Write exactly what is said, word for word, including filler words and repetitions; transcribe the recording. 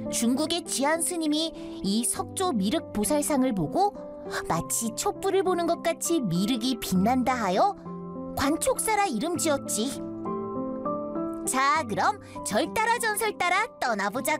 중국의 지안 스님이 이 석조 미륵 보살상을 보고 마치 촛불을 보는 것 같이 미륵이 빛난다 하여 관촉사라 이름 지었지. 자, 그럼 절 따라 전설 따라 떠나보자.